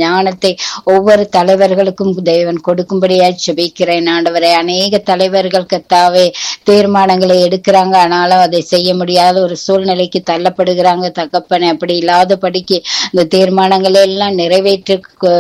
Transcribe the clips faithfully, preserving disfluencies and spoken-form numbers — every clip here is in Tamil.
ஞானத்தை ஒவ்வொரு தலைவர்களுக்கும் தேவன் கொடுக்கும்படியா ஜெபிக்கிறேன் ஆண்டவரே. அநேக தலைவர்கள் கர்த்தாவே தீர்மானங்களை எடுக்கிறாங்க, ஆனாலும் அதை செய்ய முடியாத ஒரு சூழ்நிலைக்கு தள்ளப்படுகிறாங்க தகப்பனே. அப்படி இல்லாதபடிக்கு இந்த தீர்மானங்களை எல்லாம் நிறைவேற்ற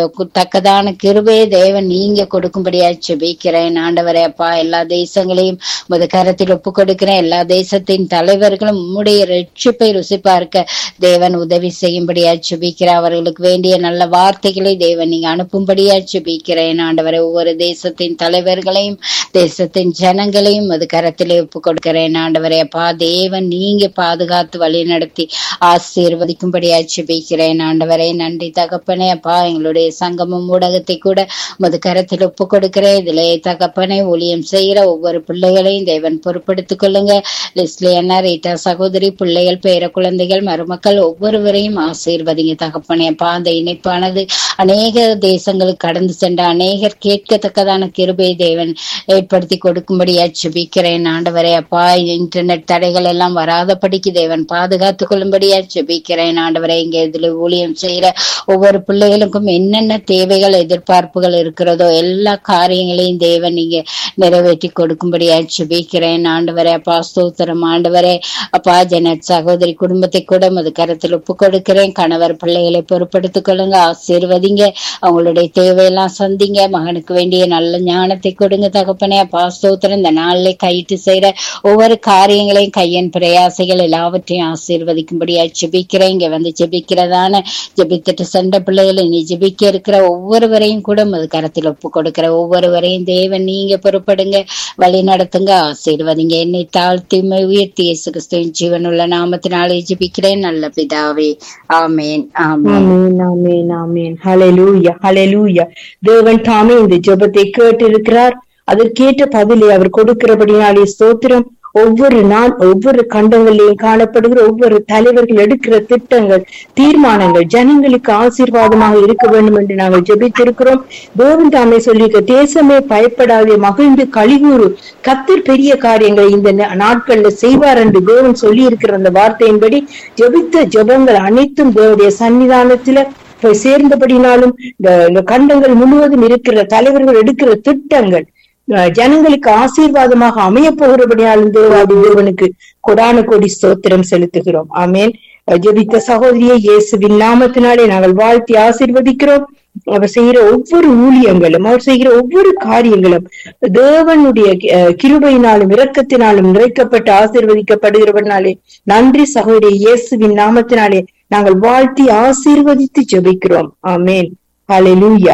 தக்கதான கிருபையை தேவன் நீங்க கொடுக்கும்படியா ஜெபிக்கிறேன் ஆண்டவரே. அப்பா, எல்லா தேசங்களையும் உமது கரத்தில் ஒப்பு கொடுக்கிறேன். எல்லா தேசத்தின் தலைவர்களும் உம்முடைய ரட்சிப்பை ருசி பார்க்க தேவன் உதவி செய்யும்படியா ஜெபிக்கிறேன். அவர்களுக்கு வேண்டிய நல்ல வார்த்தைகளை தேவன் நீங்க அனுப்பும்படியா ஜெபிக்கிறேன் ஆண்டவரே. ஒவ்வொரு தேசத்தின் தலைவர்களையும் தேசத்தின் ஜனங்களையும் அது கரத்திலே ஒப்பு கொடுக்கிறேன் ஆண்டவரே. அப்பா, தேவன் நீங்க பாதுகாத்து வழி நடத்தி ஆசீர்வதிக்கும்படியா ஜெபிக்கிறேன் ஆண்டவரே. நன்றி தகப்பனே. அப்பா, எங்களுடைய சங்கமம் ஊடகத்தை கூட உமது கரத்தில் ஒப்பு கொடுக்கிறேன். இதிலே தகப்பனே ஊழியம் செய்கிற ஒவ்வொரு பிள்ளைகளையும் தேவன் பொறுப்படுத்திக் கொள்ளுங்க. லிஸ்லியன்னா, ரீட்டா சகோதரி, பிள்ளைகள், பேர குழந்தைகள், மருமக்கள் ஒவ்வொருவரையும் ஆசீர்வதிங்க தகப்பனே. அப்பா, அந்த இணைப்பானது அநேக தேசங்களுக்கு கடந்து சென்ற அநேகர் கேட்கத்தக்கதான கிருபை தேவன் ஏற்படுத்தி கொடுக்கும்படியா ஜெபிக்கிறேன் ஆண்டவரே. அப்பா, இன்டர்நெட் தடைகள் எல்லாம் வராதபடிக்கு தேவன் பாதுகாத்துக் கொள்ளும்படியா ஜெபிக்கிறேன் ஆண்டவரே. இங்க இதுல ஊழியம் செய்யற ஒவ்வொரு பிள்ளைகளுக்கும் என்னென்ன தேவைகள் எதிர்பார்ப்புகள் இருக்கிறதோ எல்லா காரியங்களையும் தேவன் நீங்க நிறைவேற்றி கொடுக்கும்படியா ஜெபிக்கிறேன் ஆண்டவரே. அப்பா, ஸ்தோத்திரம் ஆண்டவரே. அப்பா, ஜெனட் சகோதரி குடும்பத்தை கூட அது கருத்தில் ஒப்பு கொடுக்கிறேன். கணவர் பிள்ளைகளை பொறுப்படுத்திக் கொள்ளுங்க, ஆசீர்வதிங்க, அவங்களுடைய தேவையெல்லாம் சந்திங்க. மகனுக்கு வேண்டிய நல்ல ஞானத்தை கொடுங்க தகப்பனே. அப்பா, ஸ்தோத்திரம். இந்த நாளிலே கையிட்டு செய்யற ஒவ்வொரு காரியங்களையும் கையன் பிரயாசைகள் எல்லாவற்றையும் ஆசீர்வதிக்கும்படியா ஜெபிக்கிறேன். இங்க வந்து ஜெபிக்கிறதான ஜெபித்துட்டு சென்ற பிள்ளைகளை நீ ஜெபிக்க இருக்கிற ஒவ்வொருவரையும் கூட அது கரத்தில் ஒப்பு கொடுக்கிற ஒவ்வொருவரையும் தேவன் நீங்க பொறுப்படுங்க, வழி நடத்துங்க, ஆசீர்வதிங்க. என்னை தாழ்த்தி உயர்த்தி இயேசு கிறிஸ்துவின் ஜீவனுள்ள நாமத்தினாலே ஜெபிக்கிறேன் நல்ல பிதாவே. ஆமேன், ஆமேன், ஆமேன், ஆமேன். ஹல்லேலூயா, ஹல்லேலூயா. தேவன் தாமே இந்த ஜெபத்தை கேட்டு இருக்கிறார். அதற்கேற்ற பதிலை அவர் கொடுக்கிறபடினாலே ஸ்தோத்திரம். ஒவ்வொரு நாள் ஒவ்வொரு கண்டங்களிலும் காணப்படுகிற ஒவ்வொரு தலைவர்கள் எடுக்கிற திட்டங்கள், தீர்மானங்கள் ஜனங்களுக்கு ஆசீர்வாதமாக இருக்க வேண்டும் என்று நாங்கள் ஜெபித்திருக்கிறோம். தேவன் தாமே சொல்லியிருக்க, தேசமே பயப்படாதே, மகிழ்ந்து களிகூறு, கர்த்தர் பெரிய காரியங்களை இந்த நாட்கள்ல செய்வார் என்று தேவன் சொல்லி இருக்கிற அந்த வார்த்தையின்படி ஜெபித்த ஜெபங்கள் அனைத்தும் தேவனுடைய சன்னிதானத்துல போய் சேர்ந்தபடினாலும் இந்த கண்டங்கள் முழுவதும் இருக்கிற தலைவர்கள் எடுக்கிற திட்டங்கள் ஜனங்களுக்கு ஆசீர்வாதமாக அமைய போகிறபடியாலும் தேவாதி தேவனுக்கு கொடான கோடி ஸ்தோத்திரம் செலுத்துகிறோம். ஆமேன். ஜெபித்த சகோதரியை இயேசுவின் நாமத்தினாலே நாங்கள் வாழ்த்தி ஆசீர்வதிக்கிறோம். அவர் செய்கிற ஒவ்வொரு ஊழியங்களும், அவர் செய்கிற ஒவ்வொரு காரியங்களும் தேவனுடைய கிருபையினாலும் இரக்கத்தினாலும் நிறைக்கப்பட்டு ஆசீர்வதிக்கப்படுகிறவனாலே நன்றி சகோதரி. இயேசுவின் நாமத்தினாலே நாங்கள் வாழ்த்தி ஆசீர்வதித்து ஜெபிக்கிறோம். ஆமேன். ஹல்லேலூயா.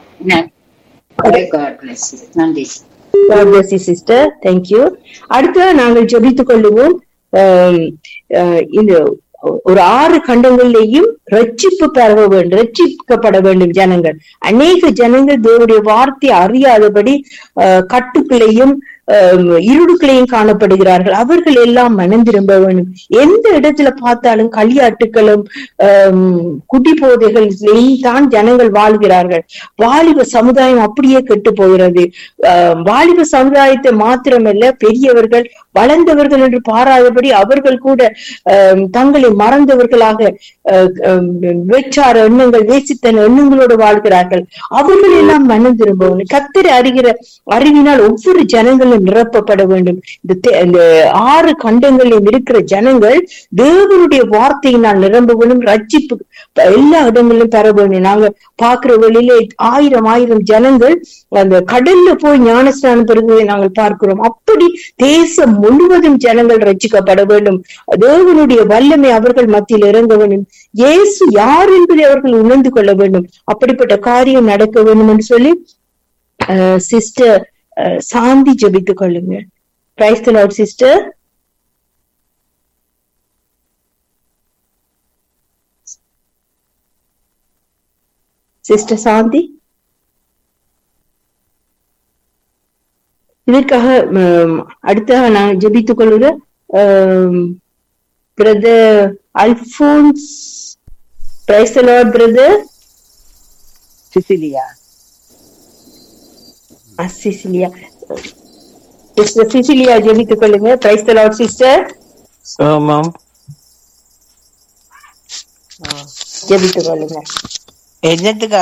God bless you. நன்றி. God bless you sister. Thank you. அடுத்து நாங்கள் ஜெபித்துக் கொள்ளுவோம். இந்த ஒரு ஆறு கண்டங்களிலேயும் ரட்சிப்பு பெற வேண்டும், ரட்சிக்கப்பட வேண்டும் ஜனங்கள். அநேக ஜனங்கள் தேவனுடைய வார்த்தை அறியாதபடி அஹ் கட்டுக்களையும் இருடுகளையும் காணப்படுகிறார்கள். அவர்கள் எல்லாம் மனம் திரும்ப வேண்டும். எந்த இடத்துல பார்த்தாலும் களியாட்டுகளும் ஆஹ் குடி போதைகளையும் தான் ஜனங்கள் வாழ்கிறார்கள். வாலிப சமுதாயம் அப்படியே கெட்டு போகிறது. ஆஹ் வாலிப சமுதாயத்தை மாத்திரமல்ல, பெரியவர்கள் வளர்ந்தவர்கள் என்று பாராதபடி அவர்கள் கூட அஹ் தங்களை மறந்தவர்களாக வேற்றார எண்ணங்கள், வேசித்தன எண்ணங்களோடு வாழ்கிறார்கள். அவர்கள் எல்லாம் மனம் திரும்பவும் கர்த்தரை அறிகிற அறிவினால் ஒவ்வொரு ஜனங்களும் நிரப்பப்பட வேண்டும். இந்த ஆறு கண்டங்களிலும் இருக்கிற ஜனங்கள் தேவனுடைய வார்த்தையினால் நிரம்ப வேண்டும். ரட்சிப்பு எல்லா இடங்களிலும் பெற வேண்டும். நாங்க பாக்குற வழியிலே ஆயிரம் ஆயிரம் ஜனங்கள் அந்த கடல்ல போய் ஞானஸ்நானம் பெறுவதை நாங்கள் பார்க்கிறோம். அப்படி தேசம் முழுவதும் ஜனங்கள் ரட்சிக்கப்பட வேண்டும். தேவனுடைய வல்லமை அவர்கள் மத்தியில் இறங்க வேண்டும். இயேசு யார் என்பதை அவர்கள் உணர்ந்து கொள்ள வேண்டும். அப்படிப்பட்ட காரியம் நடக்க வேண்டும் என்று சொல்லி அஹ் சிஸ்டர் சாந்தி ஜெபித்துக் கொள்ளுங்க. Praise the Lord sister. Sister சாந்தி, இதற்காக அடுத்த நான் ஜெபித்துக் கொள்கிற brother Alphons. Praise the Lord brother. Cecilia Cecilia sister Cecilia ஜெபித்துக் கொள்ளுங்க. Praise the Lord sister. ஆமாம், ஜெபித்துக் கொள்ளுங்க. என்னத்துக்கு